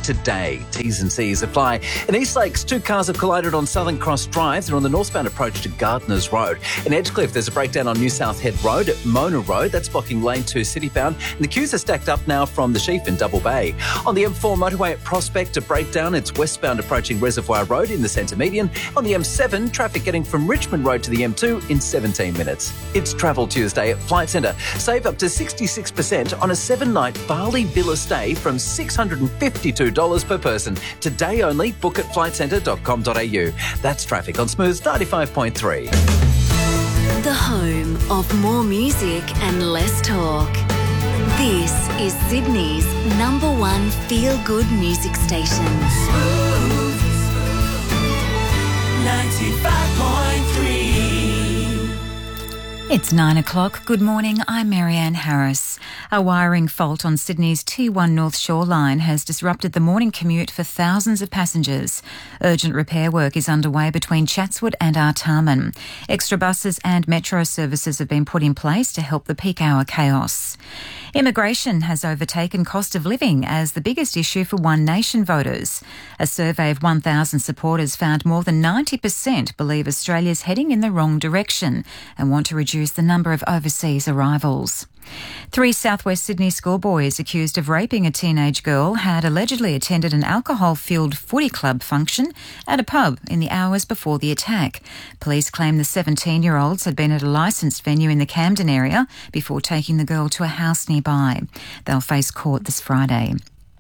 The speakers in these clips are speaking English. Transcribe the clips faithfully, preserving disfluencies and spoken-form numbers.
today. T's and C's apply. In East Lakes, two cars have collided on Southern Cross Drive. They're on the northbound approach to Gardners Road. In Edgecliff, there's a breakdown on New South Head Road at Mona Road. That's blocking lane two citybound. And the queues are stacked up now from the Sheaf in Double Bay. On the M four motorway at Prospect, a breakdown. It's westbound approaching Reservoir Road in the centre median. On the M seven, traffic getting from Richmond Road to the M two in seventeen minutes. It's Travel Tuesday at Flight Centre. Save up to sixty-six percent on a seven-night Bali villa stay from six hundred fifty-two dollars per person. Today only. Book at flight centre dot com dot a u. That's traffic on Smooth ninety-five point three. The home of more music and less talk. This is Sydney's number one feel-good music station. Smooth ninety-five point three. It's nine o'clock. Good morning. I'm Marianne Harris. A wiring fault on Sydney's T one North Shore line has disrupted the morning commute for thousands of passengers. Urgent repair work is underway between Chatswood and Artarmon. Extra buses and metro services have been put in place to help the peak hour chaos. Immigration has overtaken cost of living as the biggest issue for One Nation voters. A survey of one thousand supporters found more than ninety percent believe Australia's heading in the wrong direction and want to reduce the number of overseas arrivals. Three South West Sydney schoolboys accused of raping a teenage girl had allegedly attended an alcohol-fuelled footy club function at a pub in the hours before the attack. Police claim the seventeen-year-olds had been at a licensed venue in the Camden area before taking the girl to a house nearby. They'll face court this Friday.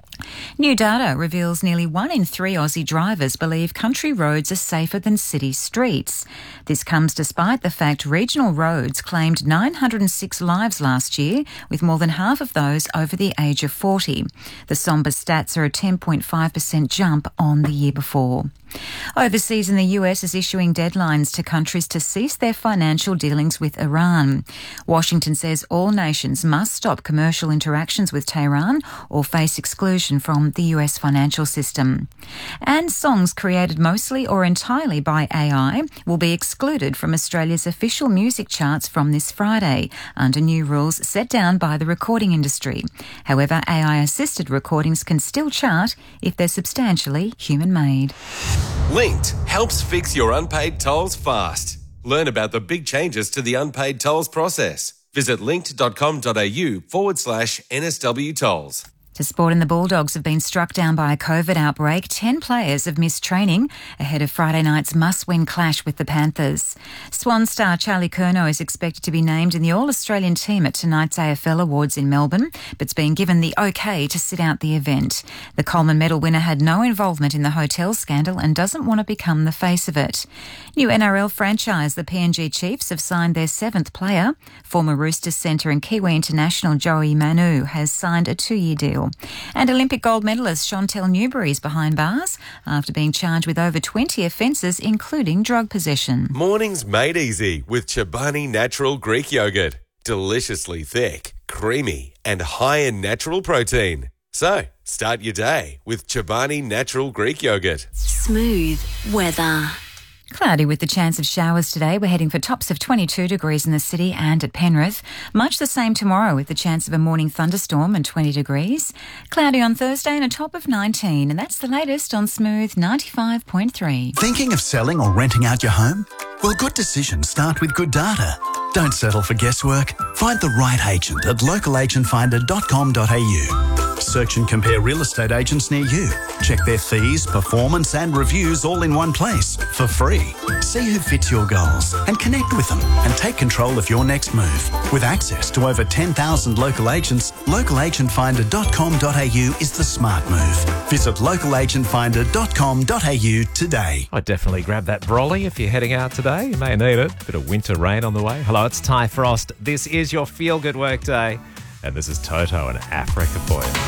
New data reveals nearly one in three Aussie drivers believe country roads are safer than city streets. This comes despite the fact regional roads claimed nine hundred six lives last year, with more than half of those over the age of forty. The sombre stats are a ten point five percent jump on the year before. Overseas in the U S is issuing deadlines to countries to cease their financial dealings with Iran. Washington says all nations must stop commercial interactions with Tehran or face exclusion from the U S financial system. And songs created mostly or entirely by A I will be excluded from Australia's official music charts from this Friday, under new rules set down by the recording industry. However, A I-assisted recordings can still chart if they're substantially human-made. Linked helps fix your unpaid tolls fast. Learn about the big changes to the unpaid tolls process. Visit linkt.com.au forward slash NSW tolls. To sport, and the Bulldogs have been struck down by a COVID outbreak. Ten players have missed training ahead of Friday night's must-win clash with the Panthers. Swan star Charlie Curnow is expected to be named in the All-Australian team at tonight's A F L Awards in Melbourne, but's been given the OK to sit out the event. The Coleman Medal winner had no involvement in the hotel scandal and doesn't want to become the face of it. New N R L franchise, the P N G Chiefs, have signed their seventh player. Former Roosters centre and Kiwi international Joey Manu has signed a two-year deal. And Olympic gold medalist Chantel Newbery is behind bars after being charged with over twenty offences, including drug possession. Mornings made easy with Chobani Natural Greek Yogurt. Deliciously thick, creamy and high in natural protein. So, start your day with Chobani Natural Greek Yogurt. Smooth weather. Cloudy with the chance of showers today. We're heading for tops of twenty-two degrees in the city and at Penrith. Much the same tomorrow with the chance of a morning thunderstorm and twenty degrees. Cloudy on Thursday and a top of nineteen. And that's the latest on Smooth ninety-five point three. Thinking of selling or renting out your home? Well, good decisions start with good data. Don't settle for guesswork. Find the right agent at local agent finder dot com dot a u. Search and compare real estate agents near you. Check their fees, performance and reviews all in one place for free. See who fits your goals and connect with them and take control of your next move. With access to over ten thousand local agents, local agent finder dot com dot a u is the smart move. Visit local agent finder dot com dot a u today. I'd definitely grab that brolly if you're heading out today. You may need it. Bit of winter rain on the way. Hello, it's Ty Frost. This is your feel-good work day. And this is Toto and Africa for you.